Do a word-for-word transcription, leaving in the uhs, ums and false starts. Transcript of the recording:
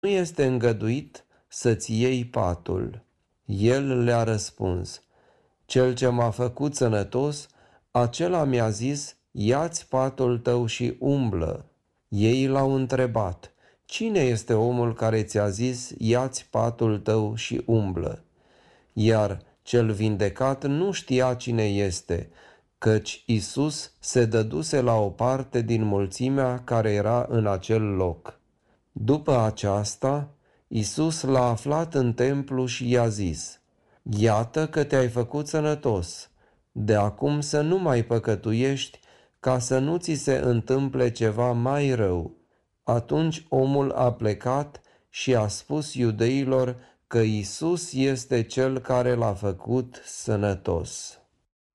nu este îngăduit să-ți iei patul. El le-a răspuns: Cel ce m-a făcut sănătos, acela mi-a zis: ia-ți patul tău și umblă. Ei l-au întrebat: Cine este omul care ți-a zis: ia-ți patul tău și umblă? Iar cel vindecat nu știa cine este, căci Isus se dăduse la o parte din mulțimea care era în acel loc. După aceasta, Isus l-a aflat în templu și i-a zis: Iată că te-ai făcut sănătos, de acum să nu mai păcătuiești, ca să nu ți se întâmple ceva mai rău. Atunci omul a plecat și a spus iudeilor că Isus este cel care l-a făcut sănătos.